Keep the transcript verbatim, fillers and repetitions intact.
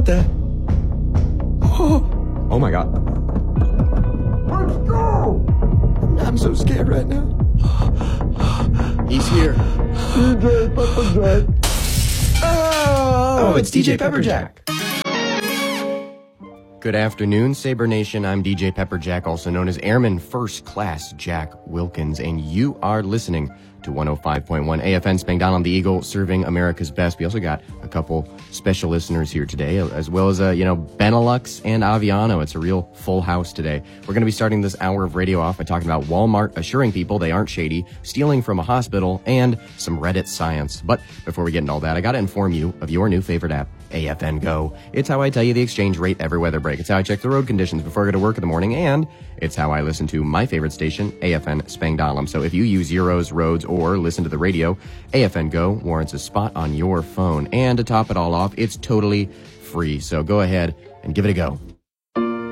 What the? Oh, oh my God. Let's go! I'm so scared right now. He's here. D J Pepperjack. Oh, oh, it's D J Pepperjack. Good afternoon, Saber Nation. I'm D J Pepperjack, also known as Airman First Class Jack Wilkins, and you are listening to one oh five point one A F N Spangdahlem, the Eagle, serving America's best. We also got a couple special listeners here today, as well as, uh, you know, Benelux and Aviano. It's a real full house today. We're going to be starting this hour of radio off by talking about Walmart assuring people they aren't shady, stealing from a hospital, and some Reddit science. But before we get into all that, I got to inform you of your new favorite app, A F N Go. It's how I tell you the exchange rate every weather break. It's how I check the road conditions before I go to work in the morning, and it's how I listen to my favorite station, A F N Spangdahlem. So if you use Zeros, roads, or listen to the radio, A F N Go warrants a spot on your phone. And to top it all off, it's totally free. So go ahead and give it a go.